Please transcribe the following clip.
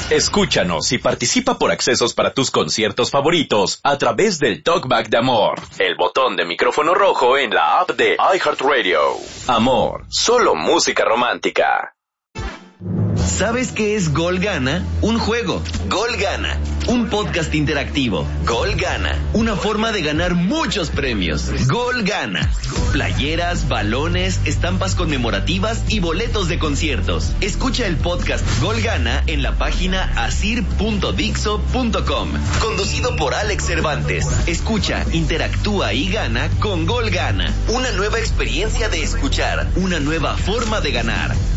Escúchanos y participa por accesos para tus conciertos favoritos a través del Talkback de Amor, el botón de micrófono rojo en la app de iHeartRadio. Amor, solo música romántica. ¿Sabes qué es Gol Gana? Un juego. Gol Gana. Un podcast interactivo. Gol Gana. Una forma de ganar muchos premios. Gol Gana. Playeras, balones, estampas conmemorativas y boletos de conciertos. Escucha el podcast Gol Gana en la página asir.dixo.com. Conducido por Alex Cervantes. Escucha, interactúa y gana con Gol Gana. Una nueva experiencia de escuchar. Una nueva forma de ganar.